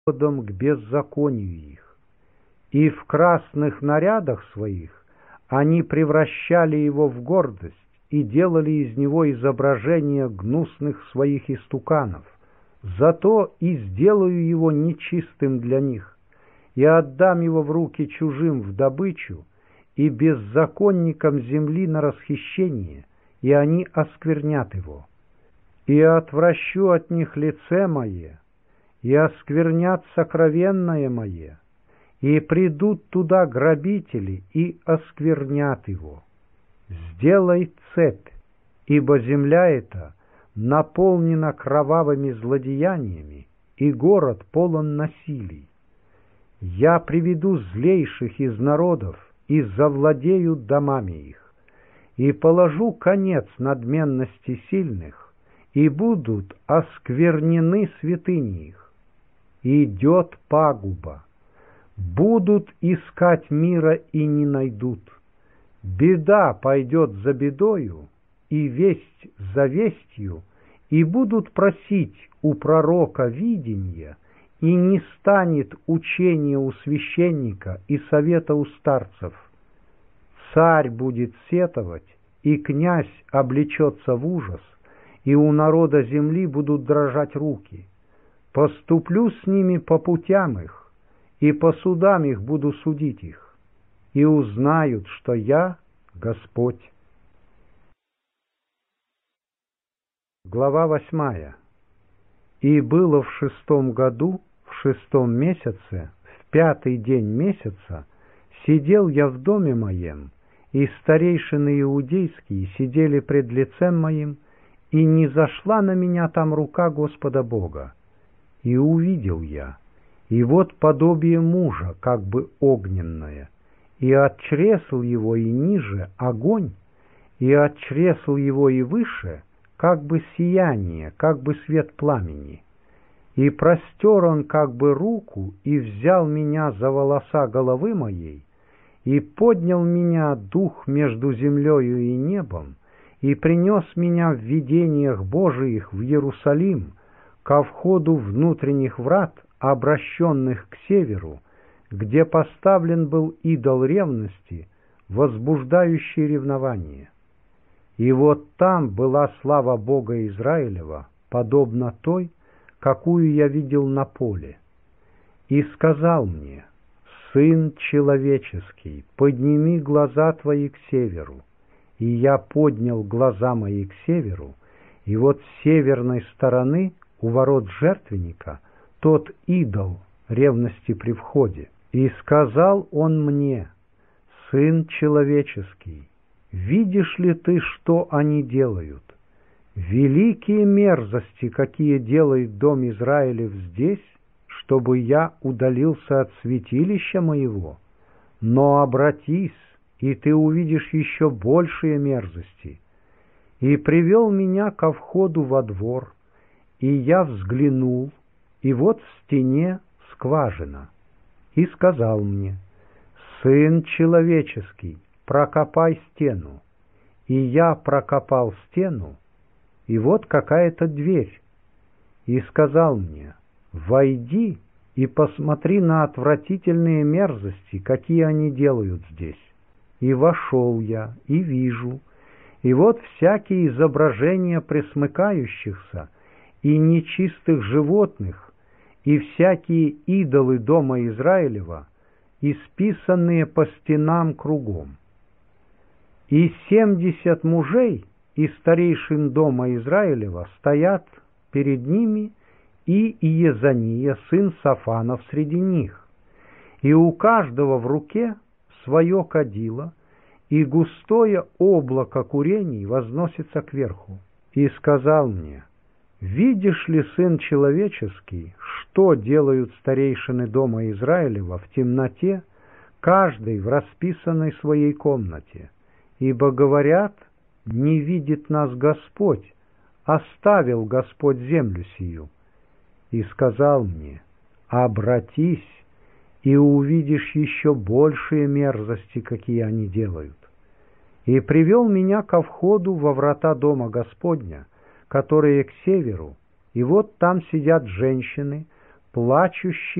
поводом к беззаконию их. И в красных нарядах своих они превращали его в гордость и делали из него изображение гнусных своих истуканов. Зато и сделаю его нечистым для них, и отдам его в руки чужим в добычу, и беззаконникам земли на расхищение, и они осквернят его. И отвращу от них лице мое, и осквернят сокровенное мое, и придут туда грабители и осквернят его. Сделай цепь, ибо земля эта наполнена кровавыми злодеяниями, и город полон насилий. Я приведу злейших из народов и завладею домами их, и положу конец надменности сильных, и будут осквернены святыни их. Идет пагуба, будут искать мира и не найдут. Беда пойдет за бедою, и весть за вестью, и будут просить у пророка видения, и не станет учения у священника и совета у старцев. Царь будет сетовать, и князь облечется в ужас, и у народа земли будут дрожать руки. Поступлю с ними по путям их, и по судам их буду судить их, и узнают, что я Господь. Глава 8. И было в 6 году, в 6 месяце, в 5-й день месяца, сидел я в доме моем, и старейшины иудейские сидели пред лицем моим, и не зашла на меня там рука Господа Бога. И увидел я, и вот подобие мужа, как бы огненное, и от чресл его и ниже огонь, и от чресл его и выше как бы сияние, как бы свет пламени. И простер он как бы руку, и взял меня за волоса головы моей, и поднял меня дух между землею и небом, и принес меня в видениях Божиих в Иерусалим, ко входу внутренних врат, обращенных к северу, где поставлен был идол ревности, возбуждающий ревнование. И вот там была слава Бога Израилева, подобно той, какую я видел на поле. И сказал мне: «Сын человеческий, подними глаза твои к северу». И я поднял глаза мои к северу, и вот с северной стороны, у ворот жертвенника, тот идол ревности при входе. И сказал он мне: «Сын человеческий, видишь ли ты, что они делают? Великие мерзости, какие делает дом Израилев здесь, чтобы я удалился от святилища моего. Но обратись, и ты увидишь еще большие мерзости». И привел меня ко входу во двор, и я взглянул, и вот в стене скважина. И сказал мне: «Сын человеческий, прокопай стену». И я прокопал стену, и вот какая-то дверь. И сказал мне: «Войди и посмотри на отвратительные мерзости, какие они делают здесь». И вошел я, и вижу, и вот всякие изображения пресмыкающихся и нечистых животных, и всякие идолы дома Израилева, исписанные по стенам кругом. И 70 мужей из старейшин дома Израилева стоят перед ними, и Иезания, сын Сафанов, среди них. И у каждого в руке свое кадило, и густое облако курений возносится кверху. И сказал мне: «Видишь ли, сын человеческий, что делают старейшины дома Израилева в темноте, каждый в расписанной своей комнате? Ибо говорят: не видит нас Господь, оставил Господь землю сию». И сказал мне: «Обратись, и увидишь еще большие мерзости, какие они делают». И привел меня ко входу во врата дома Господня, которые к северу, и вот там сидят женщины, плачущий